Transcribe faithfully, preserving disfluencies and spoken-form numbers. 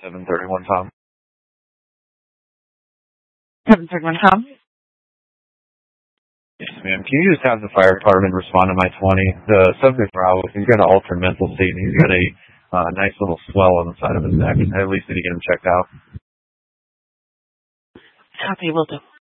seven thirty-one Tom. seven thirty-one Tom? Yes, ma'am. Can you just have the fire department respond to my twenty? The subject Bravo, he's got an altered mental state, and he's got a uh, nice little swell on the side of his neck. I at least need to get him checked out. Copy, will do.